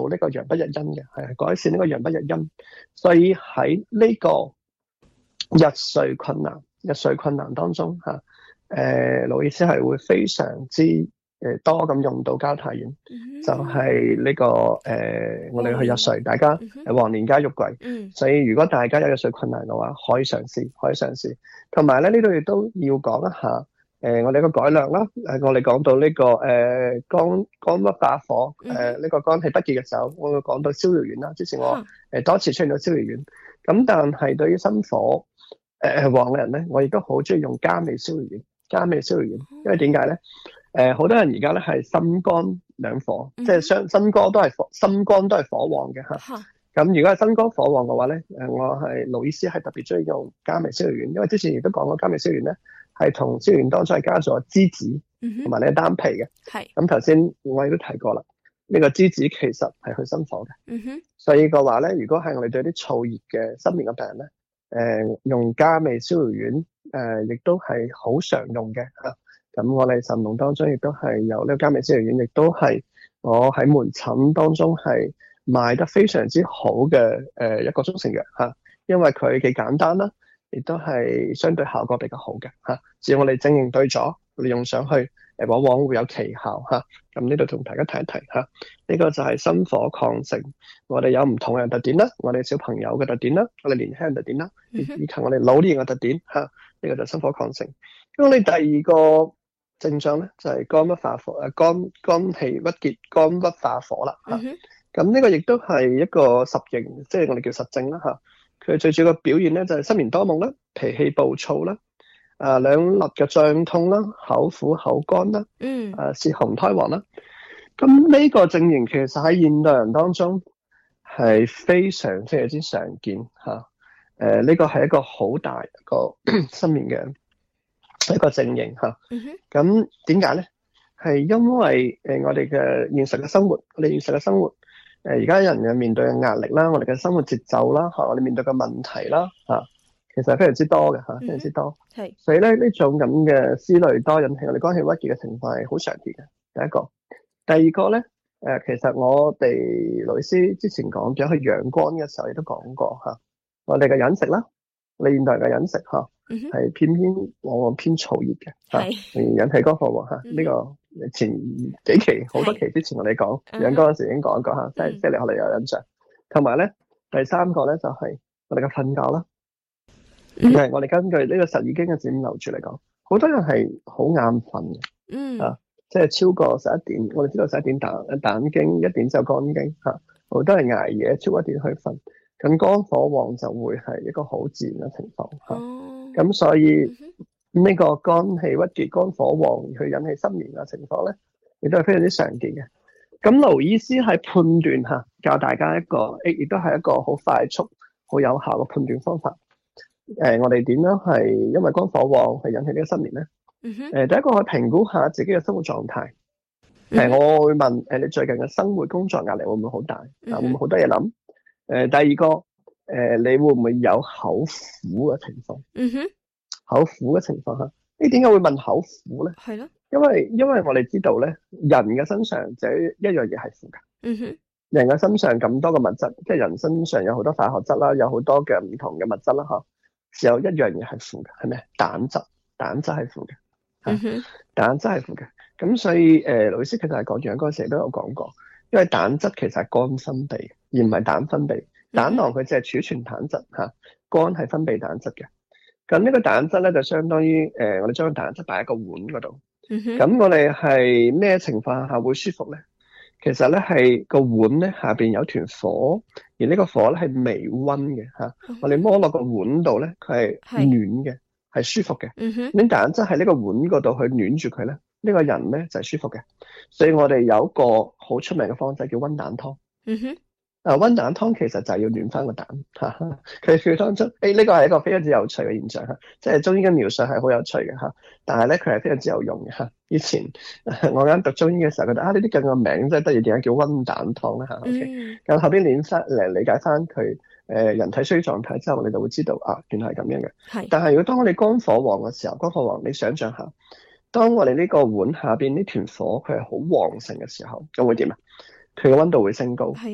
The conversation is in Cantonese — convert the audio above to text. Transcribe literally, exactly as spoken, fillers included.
呢個陽不日陰嘅，係改善呢個陽不日陰。所以喺呢個日睡困難、日睡困難當中嚇，誒盧醫師係會非常之誒多咁用到交泰丸，嗯、就係呢、這個誒、呃、我哋去日睡，大家誒黃連加玉桂，嗯、所以如果大家有日睡困難嘅話，可以嘗試，可以嘗試。同埋咧呢度亦都要講一下，誒、呃、我哋個改良啦，誒我哋講到呢、這個誒肝肝鬱化火，誒、呃、呢、這個肝氣不潔嘅時候，我會講到逍遙丸啦。之前我誒多次出現到逍遙丸，咁但係對於心火誒旺嘅人咧，我亦都好中意用加味逍遙丸，加味逍遙丸，因為點解咧？誒、呃，好多人而家咧係心肝兩火，嗯、即係雙心肝都係火，心肝都係火旺嘅吓。咁、嗯、如果係心肝火旺嘅話咧，誒，我係盧醫師係特別中意用加味逍遙丸，因為之前亦都講過加味逍遙丸咧係同逍遙丸當中係加咗梔子同埋呢個丹皮嘅。係咁頭先我亦都提過啦，呢、這個梔子其實係去心火嘅。嗯哼。所以嘅話咧，如果係我哋對啲燥熱嘅失眠嘅病人咧，誒、呃，用加味逍遙丸，誒、呃，亦都係好常用嘅吓。咁、啊、我哋神農當中亦都係有呢個加味逍遙丸，亦都係我喺門診當中係賣得非常之好嘅誒、呃、一個中成藥吓，因為佢幾簡單啦，亦都係相對效果比較好嘅吓。只要我哋正應對咗，我哋用上去，誒、呃，往往會有奇效吓。咁呢度同大家提一提吓，呢、啊這個就係心火亢盛，我哋有唔同嘅特點啦，我哋小朋友嘅特點啦，我哋年輕人特點啦，以及我哋老年人嘅特點吓，呢、啊這個就係心火亢盛。咁我哋第二個症狀咧就係、是、肝鬱化火，誒肝肝氣鬱結，肝鬱化火啦吓。咁、啊、呢個亦都係一個實型，即係我哋叫實症啦吓。佢、啊、最主要嘅表現咧就係、是、失眠多夢啦，脾氣暴躁啦。啊，兩肋嘅脹痛啦，口苦口乾啦，嗯，啊，舌紅苔黃啦。咁呢個症型其實喺現代人當中係非常非常之常見吓。誒、啊，呢、呃這個係一個好大一個失眠嘅一個症型吓。咁點解咧？係因為誒、呃、我哋嘅現實嘅生活，我哋現實嘅生活，誒而家人嘅面對嘅壓力啦，我哋嘅生活節奏啦，吓、啊、我哋面對嘅問題啦，吓、啊。其實係非常之多嘅吓，非常之多。係、嗯，所以咧呢種咁嘅思慮多引起我哋肝氣鬱結嘅情況係好常見嘅。第一個，第二個咧，誒、呃，其實我哋盧醫師之前講咗去養肝嘅時候，亦都講過吓，我哋嘅飲食啦，我哋現代嘅飲食吓，係、嗯、偏偏往往偏燥熱嘅吓，引起肝火旺吓。呢、嗯這個前幾期好多期之前我哋講養肝嗰時已經講過吓，即係即係你可能有印象。同埋咧，第三個咧就係、是、我哋嘅瞓覺啦。係、嗯、我哋根據呢個十二經嘅指五流注嚟講，好多人係好眼瞓嘅，嗯啊，即係超過十一點，我哋知道十一點膽膽經，一點就肝經吓，好、啊、多人捱夜超過一點去瞓，咁肝火旺就會係一個好自然嘅情況吓，咁、啊、所以呢、嗯、個肝氣鬱結、肝火旺而去引起失眠嘅情況咧，亦都係非常之常見嘅。咁盧醫師係判斷吓，教大家一個，亦都係一個好快速、好有效嘅判斷方法。誒、呃，我哋點樣係因為肝火旺係引起呢個失眠咧？誒、嗯呃，第一個去評估下自己嘅生活狀態。誒、嗯呃，我會問誒、呃，你最近嘅生活工作壓力會唔會好大？嗯、啊，會唔會好多嘢諗？誒、呃，第二個誒、呃，你會唔會有口苦嘅情況？嗯哼，口苦嘅情況下，你點解會問口苦咧？係咯，因為因為我哋知道咧，人嘅身上就一樣嘢係苦噶。嗯哼，人嘅身上咁多嘅物質，即係人身上有好多化學質啦，有好多嘅唔同嘅物質啦，吓。只有一樣嘢係負嘅，係咩？膽汁，膽汁係負嘅，嗯哼，膽汁係負嘅。咁所以誒，盧醫師其實係講養肝嗰時都有講過，因為膽汁其實係肝分泌，而唔係膽分泌。膽囊佢只係儲存膽汁吓，肝係分泌膽汁嘅。咁呢個膽汁咧就相當於誒、呃，我哋將個膽汁擺喺個碗嗰度。咁、嗯、我哋係咩情況下會舒服咧？其實咧係個碗咧下邊有團火，而呢個火咧係微溫嘅吓，我哋摸落個碗度咧，佢係暖嘅，係舒服嘅。你膽汁喺呢個碗嗰度去暖住佢咧，呢、這個人咧就係、是、舒服嘅。所以我哋有一個好出名嘅方劑叫溫膽湯。嗯哼。啊，溫膽湯其實就係要暖翻個膽吓，佢佢當中誒呢個係一個非常之有趣嘅現象吓，即係中醫嘅描述係好有趣嘅吓，但係咧佢係非常之有用嘅吓。以前我啱讀中醫嘅時候覺得啊，呢啲咁嘅名真係得意，點解叫溫膽湯咧吓 ？OK，咁、嗯、後邊練翻嚟理解翻佢誒人體需要狀態之後，我哋就會知道啊，原來係咁樣嘅。係，但係如果當我哋肝火旺嘅時候，肝火旺，你想象下，當我哋呢個碗下邊呢團火佢係好旺盛嘅時候，咁會點啊？佢嘅溫度會升高。